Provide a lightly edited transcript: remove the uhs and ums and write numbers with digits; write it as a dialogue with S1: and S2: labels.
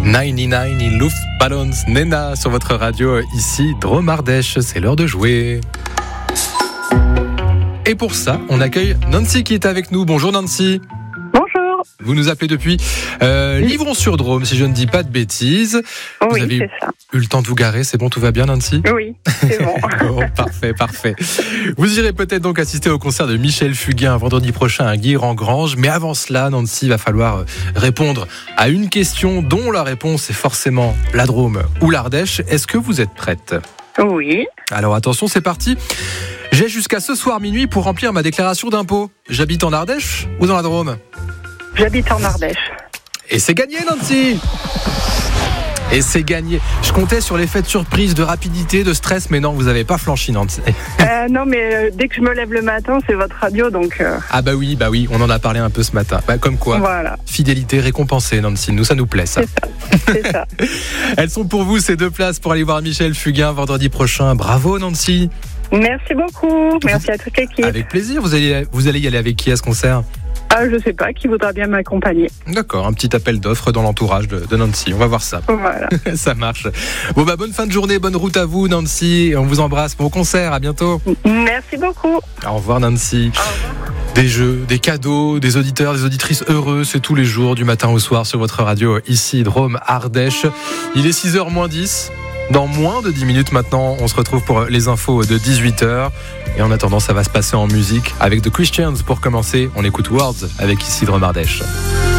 S1: 99 in Luftballons, Nena sur votre radio, ici Drôme Ardèche, c'est l'heure de jouer. Et pour ça, on accueille Nancy qui est avec nous. Bonjour Nancy.
S2: Bonjour.
S1: Vous nous appelez depuis Livron-sur-Drôme, si je ne dis pas de bêtises.
S2: Oui,
S1: vous avez
S2: c'est ça.
S1: eu le temps de vous garer, c'est bon, tout va bien Nancy ?
S2: Oui, c'est bon.
S1: Oh, parfait. Vous irez peut-être donc assister au concert de Michel Fugain vendredi prochain à Guilherand-Granges. Mais avant cela, Nancy, il va falloir répondre à une question dont la réponse est forcément la Drôme ou l'Ardèche. Est-ce que vous êtes prête ?
S2: Oui.
S1: Alors attention, c'est parti. J'ai jusqu'à ce soir minuit pour remplir ma déclaration d'impôt. J'habite en Ardèche ou dans la Drôme ?
S2: J'habite en Ardèche.
S1: Et c'est gagné, Nancy ! Et c'est gagné. Je comptais sur l'effet de surprise, de rapidité, de stress, mais non, vous n'avez pas flanchi, Nancy.
S2: Non, mais dès que je me lève le matin, c'est votre radio, donc...
S1: Ah bah oui, on en a parlé un peu ce matin. Comme quoi,
S2: voilà.
S1: Fidélité récompensée, Nancy. Nous, ça nous plaît, ça.
S2: C'est ça.
S1: Elles sont pour vous, ces 2 places pour aller voir Michel Fugain vendredi prochain. Bravo, Nancy.
S2: Merci beaucoup. Merci à toute l'équipe.
S1: Avec plaisir. Vous allez y aller avec qui à ce concert ?
S2: Je sais pas, qui voudra bien m'accompagner.
S1: D'accord, un petit appel d'offres dans l'entourage de Nancy. On va voir ça.
S2: Voilà.
S1: Ça marche. Bon, bonne fin de journée, bonne route à vous, Nancy. On vous embrasse. Bon concert, à bientôt.
S2: Merci beaucoup.
S1: Au revoir, Nancy.
S2: Au revoir.
S1: Des jeux, des cadeaux, des auditeurs, des auditrices heureux, c'est tous les jours, du matin au soir, sur votre radio, ici, Drôme Ardèche. Il est 6h moins 10. Dans moins de 10 minutes maintenant, on se retrouve pour les infos de 18h. Et en attendant, ça va se passer en musique avec The Christians pour commencer. On écoute Words avec ici Drôme Ardèche.